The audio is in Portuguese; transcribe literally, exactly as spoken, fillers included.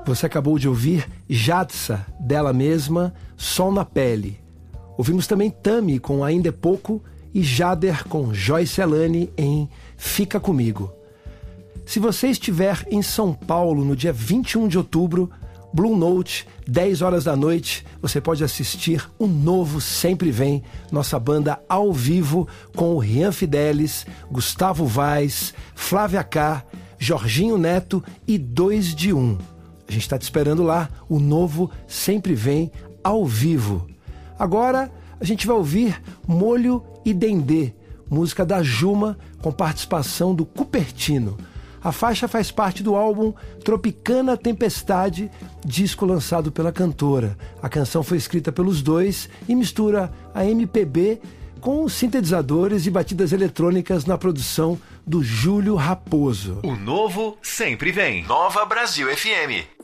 Você acabou de ouvir Jadsa, dela mesma, Sol na Pele. Ouvimos também Tami com Ainda é Pouco e Jader com Joyce Elane em Fica Comigo. Se você estiver em São Paulo no dia vinte e um de outubro, Blue Note, dez horas da noite, você pode assistir o novo Sempre Vem, nossa banda ao vivo com o Rian Fidelis, Gustavo Vaz, Flávia K, Jorginho Neto e dois de um. A gente está te esperando lá, o novo Sempre Vem ao vivo. Agora a gente vai ouvir Molho e Dendê, música da Juma com participação do Cupertino. A faixa faz parte do álbum Tropicana Tempestade, disco lançado pela cantora. A canção foi escrita pelos dois e mistura a M P B com sintetizadores e batidas eletrônicas na produção do Júlio Raposo. O novo Sempre Vem. Nova Brasil F M.